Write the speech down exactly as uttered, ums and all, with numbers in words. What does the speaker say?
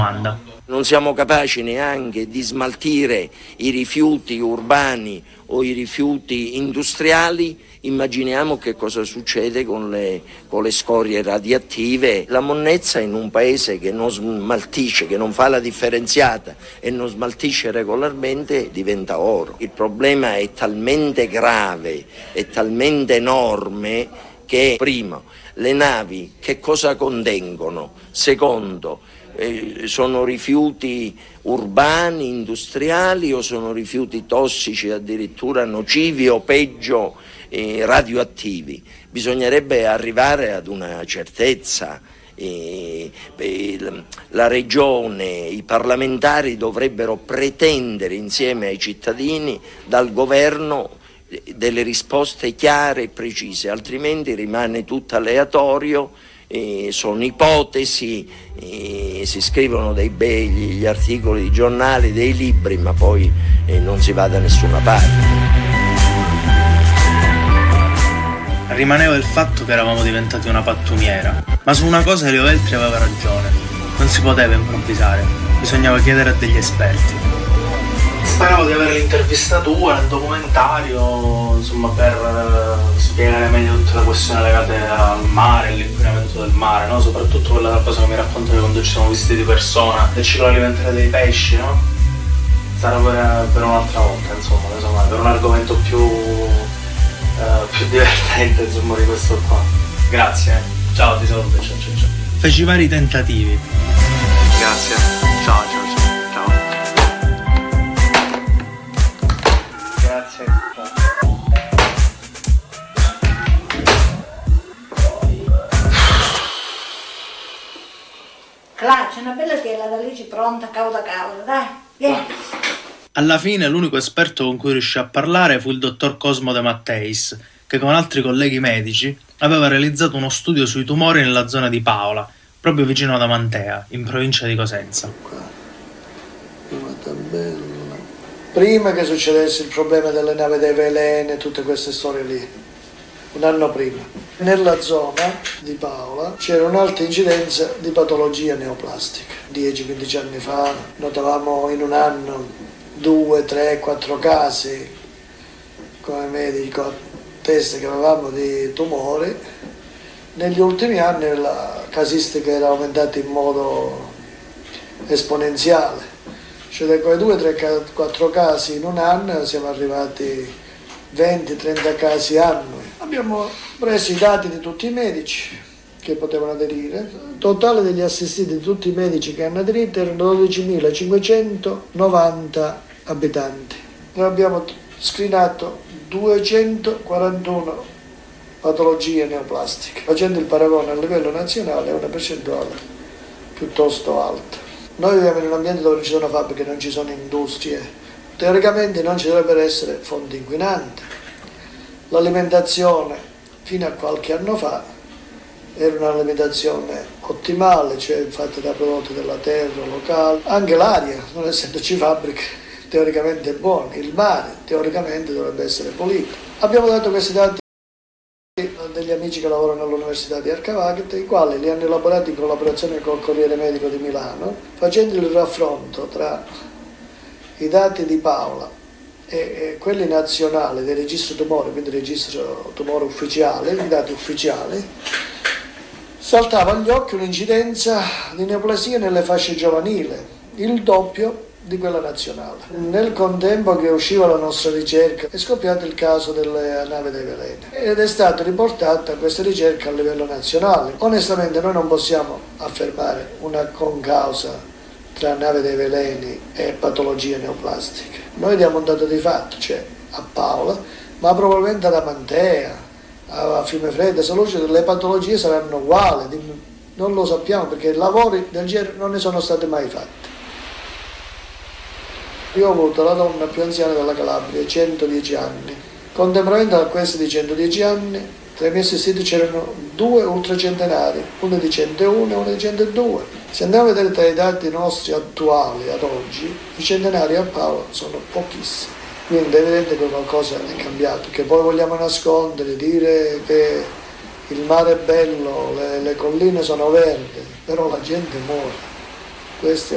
Non siamo capaci neanche di smaltire i rifiuti urbani o i rifiuti industriali. Immaginiamo che cosa succede con le, con le scorie radioattive. La monnezza in un paese che non smaltisce, che non fa la differenziata e non smaltisce regolarmente diventa oro. Il problema è talmente grave, è talmente enorme che, primo, le navi che cosa contengono? Secondo, eh, sono rifiuti urbani, industriali o sono rifiuti tossici, addirittura nocivi o peggio eh, radioattivi? Bisognerebbe arrivare ad una certezza. Eh, eh, la regione, i parlamentari dovrebbero pretendere insieme ai cittadini dal governo delle risposte chiare e precise, altrimenti rimane tutto aleatorio, eh, sono ipotesi, eh, si scrivono dei begli gli articoli di giornali, dei libri, ma poi eh, non si va da nessuna parte. Rimaneva il fatto che eravamo diventati una pattumiera, ma su una cosa Leo Veltri aveva ragione, non si poteva improvvisare, bisognava chiedere a degli esperti. Speravo di avere l'intervista tua nel documentario, insomma, per uh, spiegare meglio tutte le questioni legate al mare, all'inquinamento del mare, no? Soprattutto quella cosa che mi raccontavi quando ci siamo visti di persona, del ciclo alimentare dei pesci, no? Sarà per, per un'altra volta, insomma, insomma, per un argomento più, uh, più divertente, insomma, di questo qua. Grazie, eh. Ciao, ti saluto, ciao, ciao, ciao. Feci vari tentativi. Grazie, ciao, ciao. Là, c'è una bella tela da lì pronta, cauda cauda, dai, vieni. Alla fine l'unico esperto con cui riuscì a parlare fu il dottor Cosmo De Matteis, che con altri colleghi medici aveva realizzato uno studio sui tumori nella zona di Paola, proprio vicino ad Amantea, in provincia di Cosenza. Prima che succedesse il problema delle navi dei veleni e tutte queste storie lì, un anno prima, nella zona di Paola c'era un'alta incidenza di patologia neoplastica. dieci quindici anni fa notavamo in un anno due, tre, quattro casi come medico, test che avevamo di tumori. Negli ultimi anni la casistica era aumentata in modo esponenziale, cioè da quei due, tre, quattro casi in un anno siamo arrivati venti trenta casi annui. Abbiamo preso i dati di tutti i medici che potevano aderire. Il totale degli assistiti di tutti i medici che hanno aderito erano dodicimilacinquecentonovanta abitanti. Noi abbiamo screenato duecentoquarantuno patologie neoplastiche. Facendo il paragone a livello nazionale è una percentuale piuttosto alta. Noi viviamo in un ambiente dove non ci sono fabbriche, non ci sono industrie. Teoricamente non ci dovrebbero essere fonti inquinanti. L'alimentazione fino a qualche anno fa era un'alimentazione ottimale, cioè fatta da prodotti della terra locale. Anche l'aria, non essendoci fabbriche, teoricamente è buona. Il mare, teoricamente, dovrebbe essere pulito. Abbiamo dato questi dati a degli amici che lavorano all'Università di Arcavaglia, i quali li hanno elaborati in collaborazione col Corriere Medico di Milano, facendo il raffronto tra i dati di Paola e, e quelli nazionali del registro tumore, quindi il registro tumore ufficiale, i dati ufficiali, saltava agli occhi un'incidenza di neoplasia nelle fasce giovanili, il doppio di quella nazionale. Nel contempo che usciva la nostra ricerca è scoppiato il caso delle navi dei veleni ed è stata riportata questa ricerca a livello nazionale. Onestamente noi non possiamo affermare una concausa tra nave dei veleni e patologie neoplastiche. Noi diamo un dato di fatto, cioè a Paola, ma probabilmente ad Amantea, a Fiumefredda, Saluggia, le patologie saranno uguali, non lo sappiamo perché lavori del genere non ne sono stati mai fatti. Io ho avuto la donna più anziana della Calabria, centodieci anni. Contemporaneamente a questi di centodieci anni, tra i miei assistiti c'erano due ultracentenari, uno di centouno e uno di centodue. Se andiamo a vedere tra i dati nostri attuali ad oggi, i centenari a Paola sono pochissimi. Quindi è evidente che qualcosa è cambiato, che poi vogliamo nascondere, dire che il mare è bello, le, le colline sono verdi, però la gente muore. Questo è